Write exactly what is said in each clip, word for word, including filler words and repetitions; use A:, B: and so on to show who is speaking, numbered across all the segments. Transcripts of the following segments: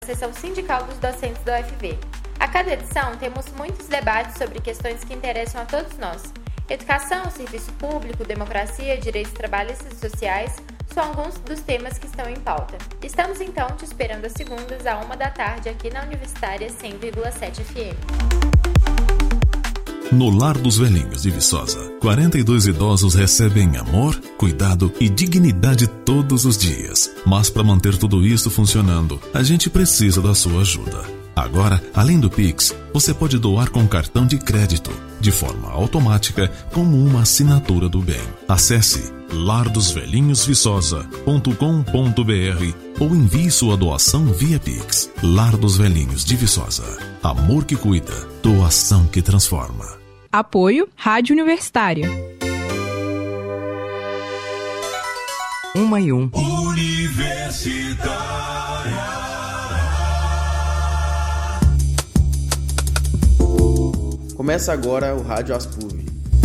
A: Seção Sindical dos Docentes da U F V. A cada edição, temos muitos debates sobre questões que interessam a todos nós. Educação, serviço público, democracia, direitos trabalhistas e sociais são alguns dos temas que estão em pauta. Estamos então te esperando às segundas, à uma da tarde, aqui na Universitária cem vírgula sete F M.
B: No Lar dos Velhinhos de Viçosa, quarenta e dois idosos recebem amor, cuidado e dignidade todos os dias. Mas para manter tudo isso funcionando, a gente precisa da sua ajuda. Agora, além do Pix, você pode doar com cartão de crédito, de forma automática, como uma assinatura do bem. Acesse lar dos velhinhos viçosa ponto com ponto b r ou envie sua doação via Pix. Lar dos Velhinhos de Viçosa. Amor que cuida, doação que transforma.
C: Apoio Rádio Universitária.
D: Uma e um.
E: Universitária.
F: Começa agora o Rádio Aspuv.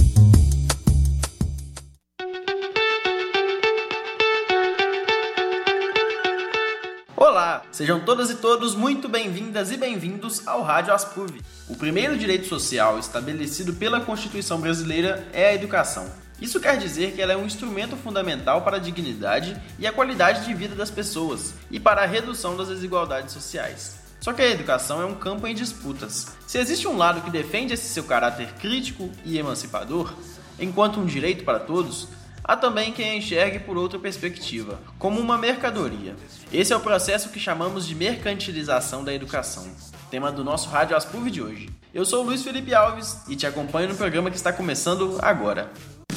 G: Olá, sejam todas e todos muito bem-vindas e bem-vindos ao Rádio Aspuv. O primeiro direito social estabelecido pela Constituição brasileira é a educação. Isso quer dizer que ela é um instrumento fundamental para a dignidade e a qualidade de vida das pessoas e para a redução das desigualdades sociais. Só que a educação é um campo em disputas. Se existe um lado que defende esse seu caráter crítico e emancipador, enquanto um direito para todos, há também quem a enxergue por outra perspectiva, como uma mercadoria. Esse é o processo que chamamos de mercantilização da educação, tema do nosso Rádio Aspuv de hoje. Eu sou o Luiz Felipe Alves e te acompanho no programa que está começando agora.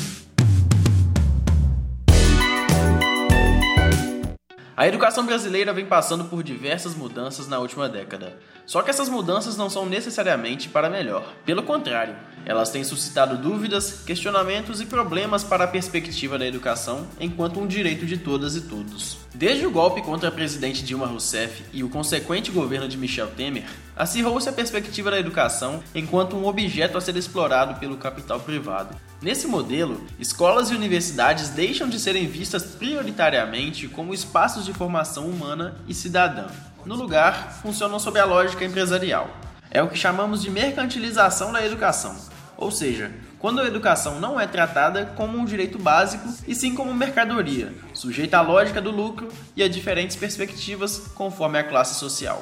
G: A educação brasileira vem passando por diversas mudanças na última década. Só que essas mudanças não são necessariamente para melhor. Pelo contrário, elas têm suscitado dúvidas, questionamentos e problemas para a perspectiva da educação enquanto um direito de todas e todos. Desde o golpe contra a presidente Dilma Rousseff e o consequente governo de Michel Temer, acirrou-se a perspectiva da educação enquanto um objeto a ser explorado pelo capital privado. Nesse modelo, escolas e universidades deixam de serem vistas prioritariamente como espaços de formação humana e cidadã. No lugar, funcionam sob a lógica empresarial. É o que chamamos de mercantilização da educação, ou seja, quando a educação não é tratada como um direito básico e sim como mercadoria, sujeita à lógica do lucro e a diferentes perspectivas conforme a classe social.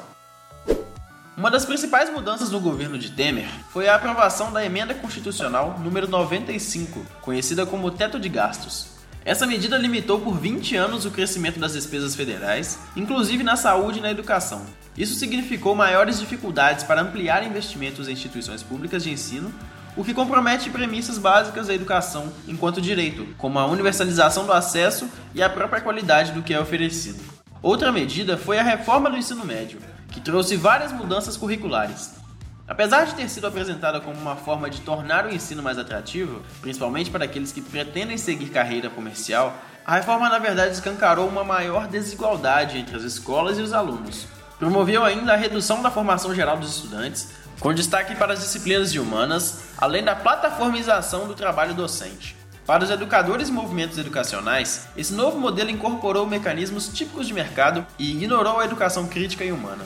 G: Uma das principais mudanças no governo de Temer foi a aprovação da Emenda Constitucional número noventa e cinco, conhecida como Teto de Gastos. Essa medida limitou por vinte anos o crescimento das despesas federais, inclusive na saúde e na educação. Isso significou maiores dificuldades para ampliar investimentos em instituições públicas de ensino, o que compromete premissas básicas da educação enquanto direito, como a universalização do acesso e a própria qualidade do que é oferecido. Outra medida foi a reforma do ensino médio, que trouxe várias mudanças curriculares. Apesar de ter sido apresentada como uma forma de tornar o ensino mais atrativo, principalmente para aqueles que pretendem seguir carreira comercial, a reforma na verdade escancarou uma maior desigualdade entre as escolas e os alunos. Promoveu ainda a redução da formação geral dos estudantes, com destaque para as disciplinas de humanas, além da plataformização do trabalho docente. Para os educadores e movimentos educacionais, esse novo modelo incorporou mecanismos típicos de mercado e ignorou a educação crítica e humana.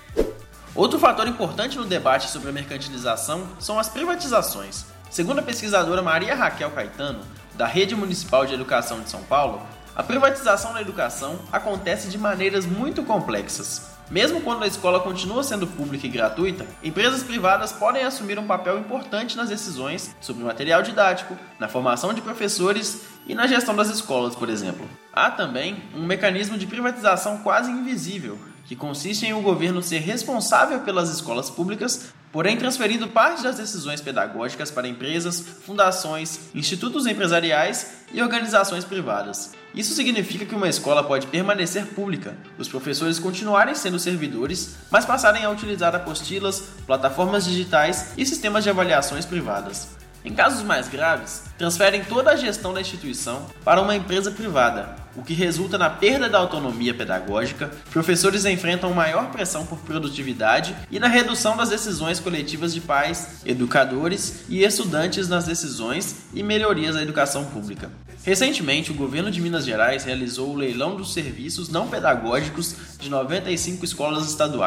G: Outro fator importante no debate sobre a mercantilização são as privatizações. Segundo a pesquisadora Maria Raquel Caetano, da Rede Municipal de Educação de São Paulo, a privatização da educação acontece de maneiras muito complexas. Mesmo quando a escola continua sendo pública e gratuita, empresas privadas podem assumir um papel importante nas decisões sobre o material didático, na formação de professores e na gestão das escolas, por exemplo. Há também um mecanismo de privatização quase invisível, que consiste em o governo ser responsável pelas escolas públicas, porém transferindo parte das decisões pedagógicas para empresas, fundações, institutos empresariais e organizações privadas. Isso significa que uma escola pode permanecer pública, os professores continuarem sendo servidores, mas passarem a utilizar apostilas, plataformas digitais e sistemas de avaliações privadas. Em casos mais graves, transferem toda a gestão da instituição para uma empresa privada, o que resulta na perda da autonomia pedagógica, professores enfrentam maior pressão por produtividade e na redução das decisões coletivas de pais, educadores e estudantes nas decisões e melhorias da educação pública. Recentemente, o governo de Minas Gerais realizou o leilão dos serviços não pedagógicos de noventa e cinco escolas estaduais.